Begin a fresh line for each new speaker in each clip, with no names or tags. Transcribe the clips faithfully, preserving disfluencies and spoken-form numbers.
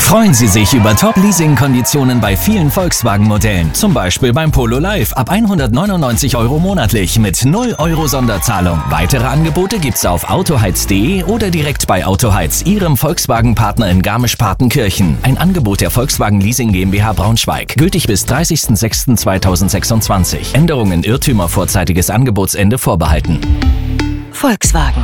Freuen Sie sich über Top-Leasing-Konditionen bei vielen Volkswagen-Modellen. Zum Beispiel beim Polo Live ab hundertneunundneunzig Euro monatlich mit null Euro Sonderzahlung. Weitere Angebote gibt's auf autoheiz punkt de oder direkt bei Autoheiz, Ihrem Volkswagen-Partner in Garmisch-Partenkirchen. Ein Angebot der Volkswagen Leasing GmbH Braunschweig. Gültig bis dreißigsten sechsten zweitausendsechsundzwanzig. Änderungen, Irrtümer, vorzeitiges Angebotsende vorbehalten.
Volkswagen.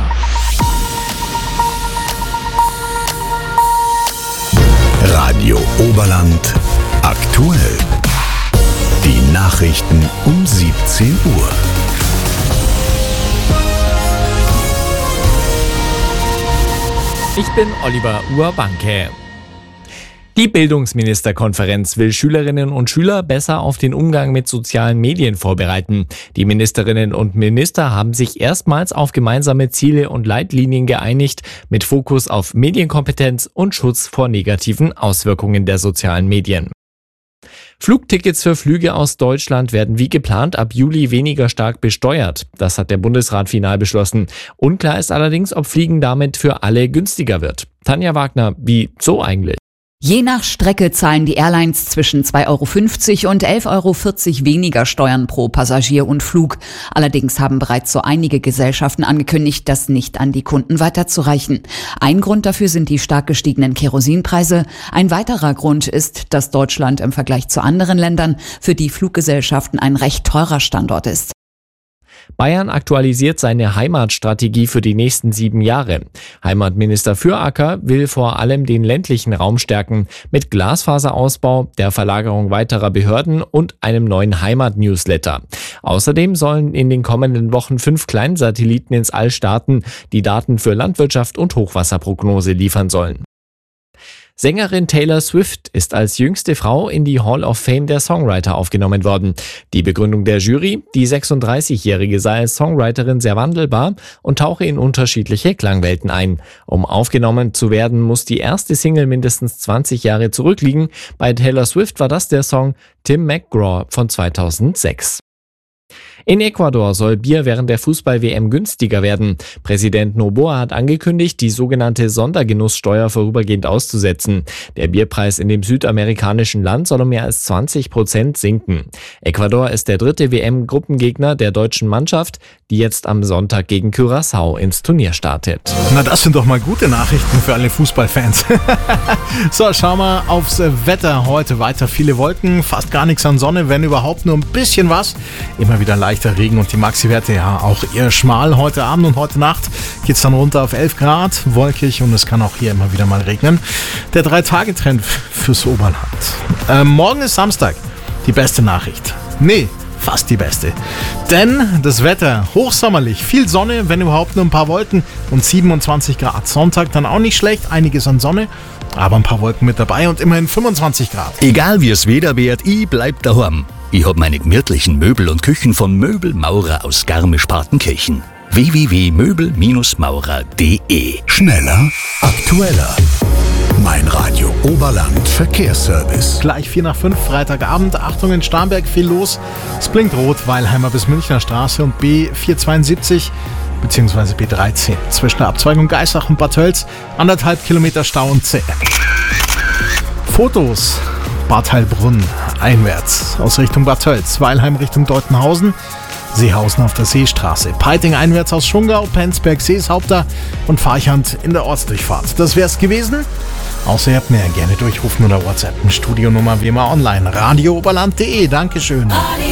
Radio Oberland aktuell. Die Nachrichten um siebzehn Uhr.
Ich bin Oliver Urbanke. Die Bildungsministerkonferenz will Schülerinnen und Schüler besser auf den Umgang mit sozialen Medien vorbereiten. Die Ministerinnen und Minister haben sich erstmals auf gemeinsame Ziele und Leitlinien geeinigt, mit Fokus auf Medienkompetenz und Schutz vor negativen Auswirkungen der sozialen Medien. Flugtickets für Flüge aus Deutschland werden wie geplant ab Juli weniger stark besteuert. Das hat der Bundesrat final beschlossen. Unklar ist allerdings, ob Fliegen damit für alle günstiger wird. Tanja Wagner, wie so eigentlich?
Je nach Strecke zahlen die Airlines zwischen zwei Euro fünfzig und elf Euro vierzig weniger Steuern pro Passagier und Flug. Allerdings haben bereits so einige Gesellschaften angekündigt, das nicht an die Kunden weiterzureichen. Ein Grund dafür sind die stark gestiegenen Kerosinpreise. Ein weiterer Grund ist, dass Deutschland im Vergleich zu anderen Ländern für die Fluggesellschaften ein recht teurer Standort ist.
Bayern aktualisiert seine Heimatstrategie für die nächsten sieben Jahre. Heimatminister Füracker will vor allem den ländlichen Raum stärken mit Glasfaserausbau, der Verlagerung weiterer Behörden und einem neuen Heimat-Newsletter. Außerdem sollen in den kommenden Wochen fünf Kleinsatelliten ins All starten, die Daten für Landwirtschaft und Hochwasserprognose liefern sollen. Sängerin Taylor Swift ist als jüngste Frau in die Hall of Fame der Songwriter aufgenommen worden. Die Begründung der Jury: Die sechsunddreißigjährige sei als Songwriterin sehr wandelbar und tauche in unterschiedliche Klangwelten ein. Um aufgenommen zu werden, muss die erste Single mindestens zwanzig Jahre zurückliegen. Bei Taylor Swift war das der Song Tim McGraw von zweitausendsechs. In Ecuador soll Bier während der Fußball-W M günstiger werden. Präsident Noboa hat angekündigt, die sogenannte Sondergenusssteuer vorübergehend auszusetzen. Der Bierpreis in dem südamerikanischen Land soll um mehr als zwanzig Prozent sinken. Ecuador ist der dritte W M-Gruppengegner der deutschen Mannschaft, die jetzt am Sonntag gegen Curaçao ins Turnier startet.
Na, das sind doch mal gute Nachrichten für alle Fußballfans. So, schauen wir aufs Wetter heute weiter. Viele Wolken, fast gar nichts an Sonne, wenn überhaupt nur ein bisschen was. Immer wieder leichter Regen und die Maxi-Werte ja auch eher schmal. Heute Abend und heute Nacht geht es dann runter auf elf Grad, wolkig, und es kann auch hier immer wieder mal regnen. Der Drei-Tage-Trend fürs Oberland. Ähm, morgen ist Samstag. Die beste Nachricht. Nee, fast die beste. Denn das Wetter hochsommerlich, viel Sonne, wenn überhaupt nur ein paar Wolken und siebenundzwanzig Grad. Sonntag dann auch nicht schlecht, einiges an Sonne, aber ein paar Wolken mit dabei und immerhin fünfundzwanzig Grad.
Egal wie es Wetter wird, ich bleib daheim. Ich hab meine gemütlichen Möbel und Küchen von Möbelmaurer aus Garmisch-Partenkirchen. w w w punkt möbel maurer punkt de. Schneller, aktueller. Mein Radio Oberland Verkehrsservice.
Gleich vier nach fünf, Freitagabend. Achtung, in Starnberg viel los. Es blinkt rot, Weilheimer bis Münchner Straße und B vierhundertzweiundsiebzig bzw. B dreizehn. Zwischen der Abzweigung Geissach und Bad Tölz anderthalb Kilometer Stau und zäh. Fotos. Bad Heilbrunn einwärts aus Richtung Bad Tölz, Weilheim Richtung Deutenhausen, Seehausen auf der Seestraße, Peiting einwärts aus Schungau, Penzberg, Seeshaupter und Farchand in der Ortsdurchfahrt. Das wär's gewesen. Außer ihr habt mir gerne durchrufen oder WhatsApp. Studionummer wie immer online. radio oberland punkt de. Dankeschön.